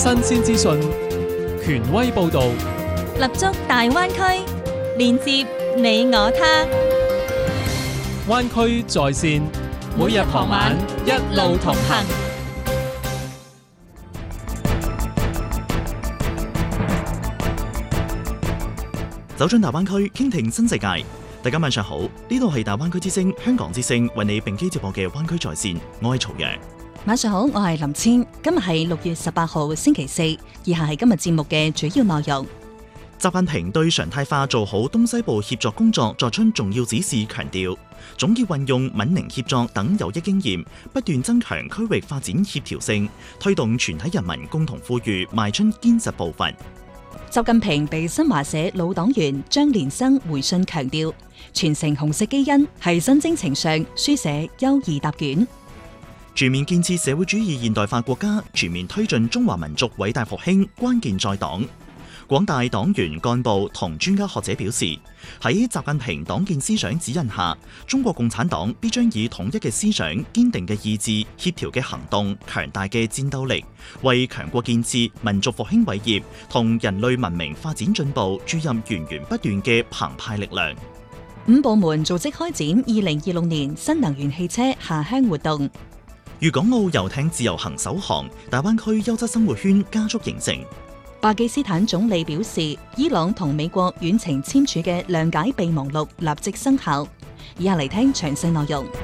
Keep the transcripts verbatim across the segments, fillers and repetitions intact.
新鮮資訊，權威報導， 立足大灣區，連接你我他。 灣區在線，每日傍晚一路同行。 走進大灣區，傾聽新世界。大家晚上好，呢度係大灣區之聲香港之聲為你並機接播嘅灣區在線，我係曹陽。 晚上好，我係林千。今日係六月十八號星期四，以下係今日節目嘅主要內容。 習近平對常態化做好東西部協作工作作出重要指示，強調總結運用閩寧協作等有益經驗，不斷增強區域發展協調性，推動全體人民共同富裕邁出堅實步伐。 習近平被新華社老黨員張連生回信強調，傳承紅色基因係新征程上書寫優異答卷。 全面建設社會主義現代化國家，全面推進中華民族偉大復興，關鍵在黨。廣大黨員幹部同專家學者表示，喺習近平黨建思想指引下，中國共產黨必將以統一嘅思想、堅定嘅意志、協調嘅行動、強大嘅戰鬥力，為強國建設、民族復興偉業同人類文明發展進步注入源源不斷嘅澎湃力量。 五部門組織開展二零二六年新能源汽車下鄉活動。 粵港澳遊艇自由行首航，大灣區優質生活圈加速形成。 巴基斯坦總理表示，伊朗同美國遠程簽署嘅諒解備忘錄立即生效。以下嚟聽詳細內容。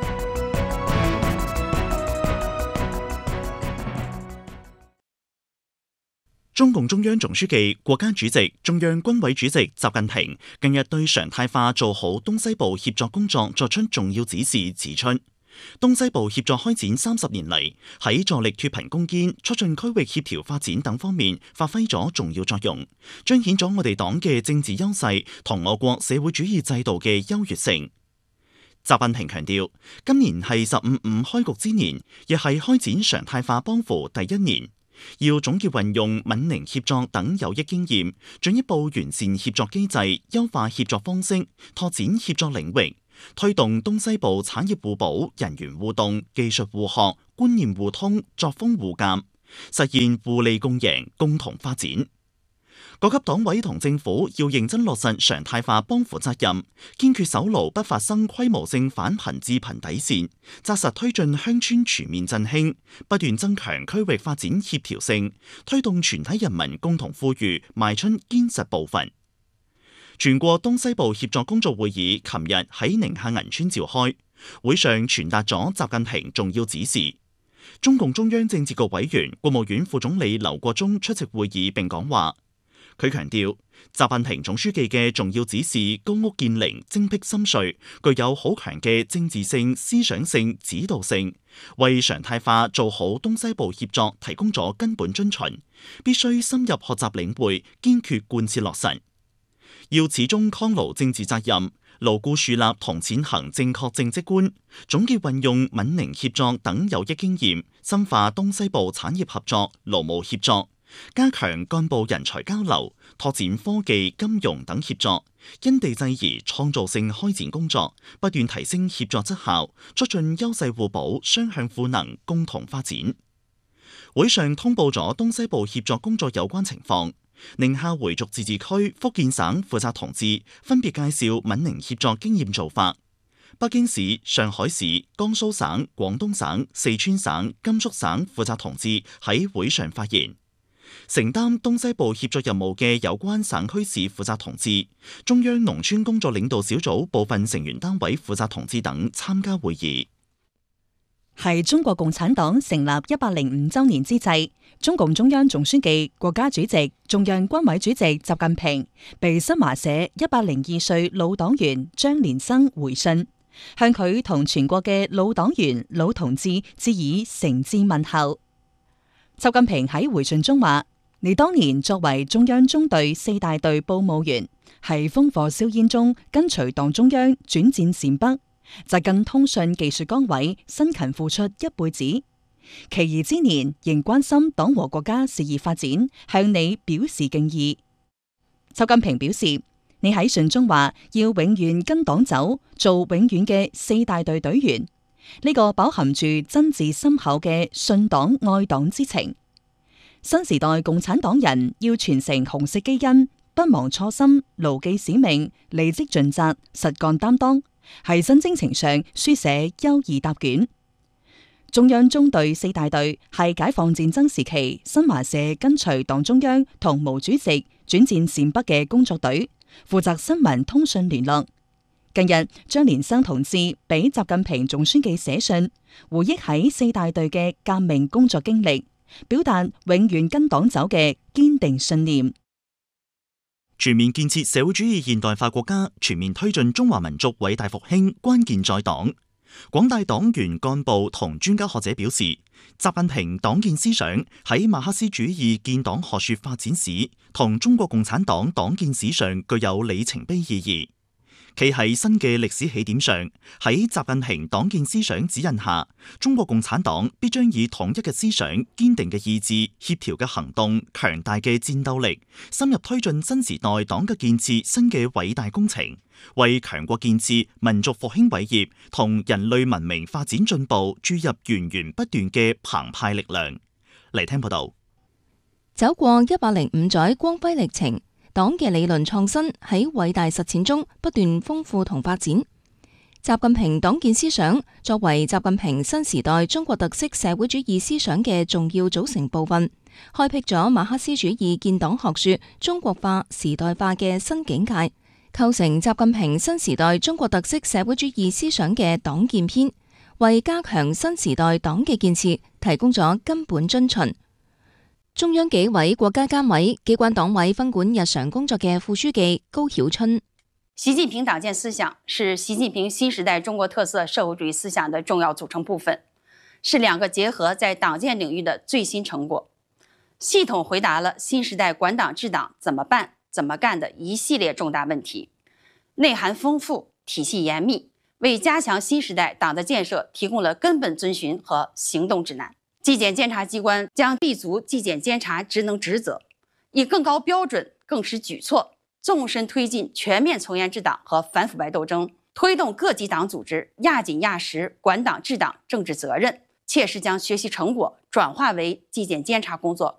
中共中央總書記、國家主席、中央軍委主席習近平近日對常態化做好東西部協作工作作出重要指示，指出東西部協作開展三十年嚟，喺助力脫貧攻堅、促進區域協調發展等方面發揮咗重要作用，彰顯咗我哋黨嘅政治優勢同我國社會主義制度嘅優越性。習近平強調，今年係十五五開局之年，亦係開展常態化幫扶第一年，要總結運用閩寧協作等有益經驗，進一步完善協作機制，優化協作方式，拓展協作領域，推動東西部產業互補、人員互動、技術互學、觀念互通、作風互鑑，實現互利共贏、共同發展。各級黨委同政府要認真落實常態化幫扶責任，堅決守牢不發生規模性返貧致貧底線，紮實推進鄉村全面振興，不斷增強區域發展協調性，推動全體人民共同富裕邁出堅實步伐。全國東西部協作工作會議琴日喺寧夏銀川召開，會上傳達咗習近平重要指示。中共中央政治局委員、國務院副總理劉國中出席會議並講話。佢強調，習近平總書記嘅重要指示高屋建瓴、精闢深邃，具有好強嘅政治性、思想性、指導性，為常態化做好東西部協作提供咗根本遵循，必須深入學習領會，堅決貫徹落實。要始終抗牢政治責任，牢固樹立同踐行正確政績觀，總結運用閩寧協作等有益經驗，深化東西部產業合作、勞務協作，加強幹部人才交流，拓展科技、金融等協作，因地制宜創造性開展工作，不斷提升協作質效，促進優勢互補、雙向賦能，共同發展。會上通報咗東西部協作工作有關情況。寧夏回族自治區、福建省負責同志分別介紹閩寧協作經驗做法。北京市、上海市、江蘇省、廣東省、四川省、甘肅省負責同志喺會上發言。承擔東西部協作任務嘅有關省區市負責同志、中央農村工作領導小組部分成員單位負責同志等參加會議。 係中國共產黨成立一百零五週年之際，中共中央總書記、國家主席、中央軍委主席習近平被新華社一百零二歲老黨員張連生回信，向佢同全國嘅老黨員、老同志致以誠摯問候。習近平喺回信中話：你當年作為中央中隊四大隊報務員，喺烽火硝煙中跟隨黨中央轉戰陝北，扎根通訊技術崗位，辛勤付出一輩子。其餘之年仍關心黨和國家事業發展，向你表示敬意。習近平表示，你喺信中話要永遠跟黨走，做永遠嘅四大隊隊員，呢個飽含住真摯深厚嘅信黨愛黨之情。 新時代共產黨人要傳承紅色基因，不忘初心，牢記使命，履職盡責，實幹擔當，係新征程上書寫優異答卷。中央中隊四大隊係解放戰爭時期新華社跟隨黨中央同毛主席轉戰陝北嘅工作隊，負責新聞通訊聯絡。近日，張連生同志俾習近平總書記寫信，回憶喺四大隊嘅革命工作經歷，表達永遠跟黨走嘅堅定信念。 全面建設社會主義現代化國家，全面推進中華民族偉大復興，關鍵在黨。廣大黨員幹部同專家學者表示，習近平黨建思想喺馬克思主義建黨學說發展史同中國共產黨黨建史上具有里程碑意義。企喺新嘅歷史起點上，喺習近平黨建思想指引下，中國共產黨必將以統一嘅思想、堅定嘅意志、協調嘅行動、強大嘅戰鬥力，深入推進新時代黨嘅建設新嘅偉大工程，為強國建設、民族復興偉業同人類文明發展進步注入源源不斷嘅澎湃力量。嚟聽報道。 走過一百零五載光輝歷程，黨嘅理論創新喺偉大實踐中不斷豐富同發展。習近平黨建思想作為習近平新時代中國特色社會主義思想嘅重要組成部分，開闢咗馬克思主義建黨學說中國化、時代化嘅新境界，構成習近平新時代中國特色社會主義思想嘅黨建篇，為加強新時代黨嘅建設提供咗根本遵循。中央紀委國家監委機關黨委分管日常工作嘅副書記高曉春， 習近平黨建思想是習近平新時代中國特色社會主義思想的重要組成部分，是兩個結合在黨建領域的最新成果，系統回答了新時代管黨治黨怎麼辦、怎麼幹的一系列重大問題，內涵豐富，體系嚴密，為加強新時代黨的建設提供了根本遵循和行動指南。紀檢監察機關將立足紀檢監察職能職責，以更高標準、更實舉措，縱深推進全面從嚴治黨和反腐敗鬥爭，推動各級黨組織壓緊壓實管黨治黨政治責任，切實將學習成果轉化為紀檢監察工作